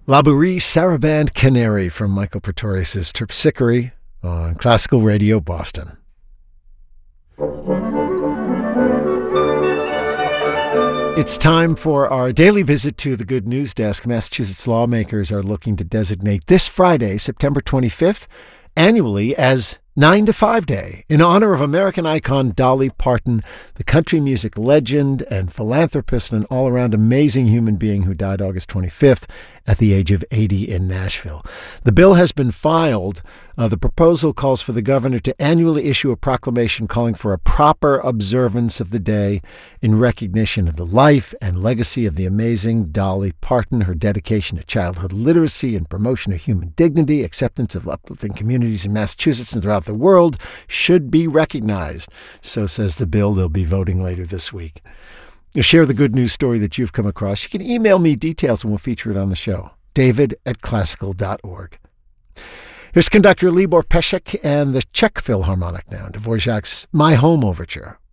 Laborie Sarabande Canary from Michael Pretorius' Terpsichore on Classical Radio Boston. It's time for our daily visit to the Good News Desk. Massachusetts lawmakers are looking to designate this Friday, September 25th, annually as 9 to 5 Day in honor of American icon Dolly Parton, the country music legend and philanthropist and an all-around amazing human being who died August 25th at the age of 80 in Nashville. The bill has been filed. The proposal calls for the governor to annually issue a proclamation calling for a proper observance of the day in recognition of the life and legacy of the amazing Dolly Parton, her dedication to childhood literacy and promotion of human dignity, acceptance of uplifting communities in Massachusetts and throughout the world should be recognized. So says the bill. They'll be voting later this week. You share the good news story that you've come across. You can email me details and we'll feature it on the show. David@classical.org. Here's conductor Libor Pesek and the Czech Philharmonic now, Dvorak's My Home Overture.